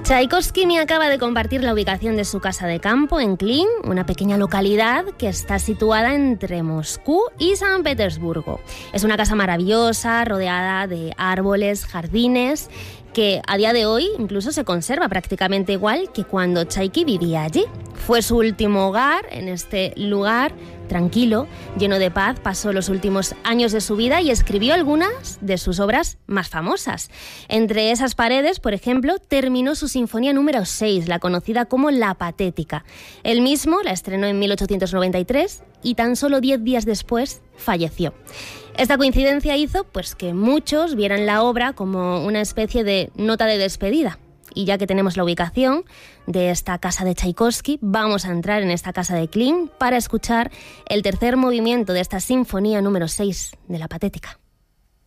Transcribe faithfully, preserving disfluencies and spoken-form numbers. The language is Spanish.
Tchaikovsky me acaba de compartir la ubicación de su casa de campo en Klin, una pequeña localidad que está situada entre Moscú y San Petersburgo. Es una casa maravillosa, rodeada de árboles, jardines, que a día de hoy incluso se conserva prácticamente igual que cuando Tchaiki vivía allí. Fue su último hogar. En este lugar tranquilo, lleno de paz, pasó los últimos años de su vida y escribió algunas de sus obras más famosas. Entre esas paredes, por ejemplo, terminó su sinfonía número seis, la conocida como La Patética. Él mismo la estrenó en mil ochocientos noventa y tres y tan solo diez días después falleció. Esta coincidencia hizo pues, que muchos vieran la obra como una especie de nota de despedida. Y ya que tenemos la ubicación de esta casa de Tchaikovsky, vamos a entrar en esta casa de Klin para escuchar el tercer movimiento de esta sinfonía número seis de La Patética.